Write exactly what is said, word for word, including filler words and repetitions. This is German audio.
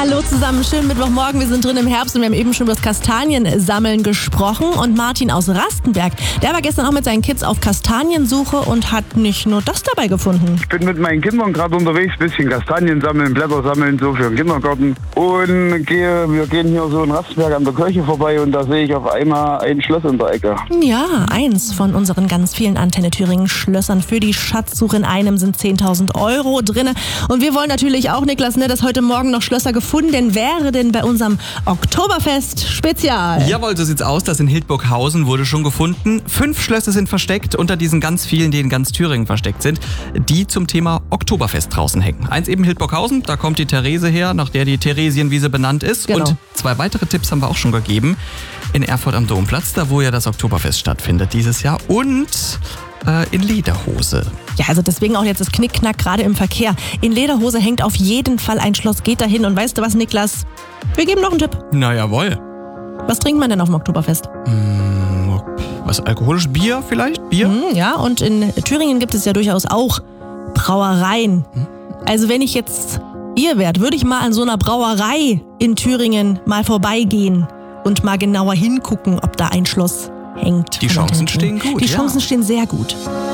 Hallo zusammen, schönen Mittwochmorgen. Wir sind drin im Herbst und wir haben eben schon über das Kastaniensammeln gesprochen. Und Martin aus Rastenberg, der war gestern auch mit seinen Kids auf Kastaniensuche und hat nicht nur das dabei gefunden. Ich bin mit meinen Kindern gerade unterwegs, ein bisschen Kastanien sammeln, Blätter sammeln, so für den Kindergarten. Und gehe, wir gehen hier so in Rastenberg an der Kirche vorbei und da sehe ich auf einmal ein Schloss in der Ecke. Ja, eins von unseren ganz vielen Antenne Thüringen Schlössern für die Schatzsuche. In einem sind zehntausend Euro drin. Und wir wollen natürlich auch, Niklas, ne, dass heute Morgen noch Schlösser gefunden wäre denn bei unserem Oktoberfest-Spezial. Jawohl, so sieht's aus. Das in Hildburghausen wurde schon gefunden. Fünf Schlösser sind versteckt unter diesen ganz vielen, die in ganz Thüringen versteckt sind, die zum Thema Oktoberfest draußen hängen. Eins eben Hildburghausen, da kommt die Therese her, nach der die Theresienwiese benannt ist. Genau. Und zwei weitere Tipps haben wir auch schon gegeben. In Erfurt am Domplatz, da wo ja das Oktoberfest stattfindet dieses Jahr. Und äh, in Lederhose. Ja, also deswegen auch jetzt das Knickknack gerade im Verkehr. In Lederhose hängt auf jeden Fall ein Schloss. Geht dahin und weißt du was, Niklas? Wir geben noch einen Tipp. Na jawohl. Was trinkt man denn auf dem Oktoberfest? Hm, was, alkoholisches Bier vielleicht? Bier? Hm, ja, und in Thüringen gibt es ja durchaus auch Brauereien. Hm. Also wenn ich jetzt ihr wärt, würde ich mal an so einer Brauerei in Thüringen mal vorbeigehen und mal genauer hingucken, ob da ein Schloss hängt. Die Chancen stehen gut. Die ja. Chancen stehen sehr gut.